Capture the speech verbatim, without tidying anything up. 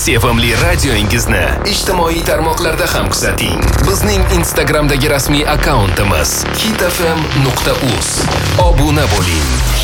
sevimli radioingizni ijtimoiy tarmoqlarda ham kuzating. Bizning Instagramdagi rasmiy akkauntimiz hit f m nuqta uz. Obuna bo'ling.